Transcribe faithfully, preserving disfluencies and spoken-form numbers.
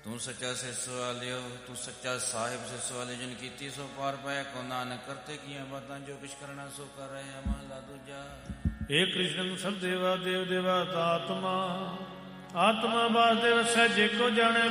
ਤੂੰ ਸੱਚਾ ਸਿਸ ਵਾਲਿਓ, ਤੂੰ ਸੱਚਾ ਸਾਹਿਬ ਸਿਸ ਵਾਲੇ ਜਿਨ ਕੀਤੀ ਸੋ ਪਾਰ ਪਾਇਆ ਕੋ ਨਾਨਕ ਕਰਤੇ ਕੀਆਂ ਬਾਤਾਂ ਜੋ ਕਿਛ ਕਰਨਾ ਸੋ ਕਰ ਰਹੇ। ਮਹਲਾ ਦੂਜਾ। ਏ ਕ੍ਰਿਸ਼ਨ ਸਭ ਦੇਵਾ ਦੇਵ ਦੇਵਾ ਆਤਮਾ, ਆਤਮਾ ਵਾਸੁਦੇਵ ਸਹਿਜੇ ਕੋ ਜਾਣੇ